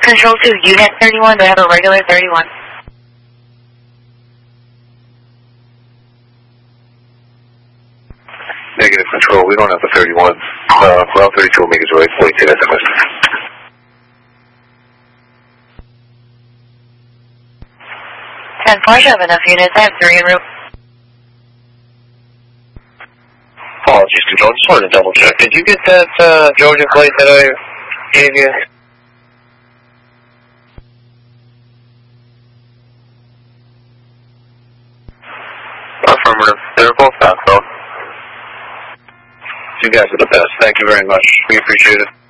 Control 2, Unit 31, they have a regular 31. Negative Control, we don't have the 31. Ground 32 will make its way, 42 SMS. Flash have enough units, I have 3 en route. Apologies, Control, just wanted to double check. Did you get that Georgia plate that I gave you? Affirmative. They're both back, though. You guys are the best. Thank you very much. We appreciate it.